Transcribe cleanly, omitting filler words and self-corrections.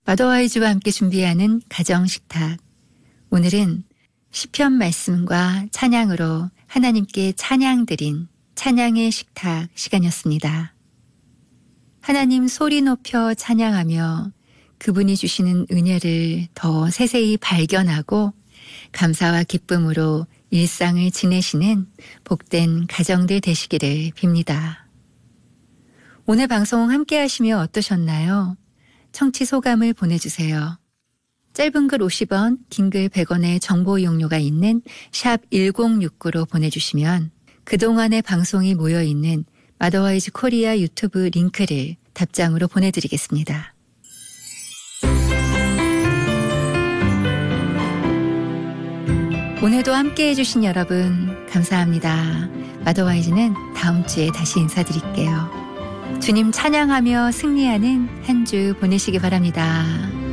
마더와이즈와 함께 준비하는 가정식탁. 오늘은 시편 말씀과 찬양으로 하나님께 찬양드린 찬양의 식탁 시간이었습니다. 하나님 소리 높여 찬양하며 그분이 주시는 은혜를 더 세세히 발견하고 감사와 기쁨으로 일상을 지내시는 복된 가정들 되시기를 빕니다. 오늘 방송 함께 하시며 어떠셨나요? 청취 소감을 보내주세요. 짧은 글 50원, 긴 글 100원의 정보 이용료가 있는 샵 1069로 보내주시면 그동안의 방송이 모여있는 마더와이즈 코리아 유튜브 링크를 답장으로 보내드리겠습니다. 오늘도 함께 해주신 여러분 감사합니다. 마더와이즈는 다음 주에 다시 인사드릴게요. 주님 찬양하며 승리하는 한 주 보내시기 바랍니다.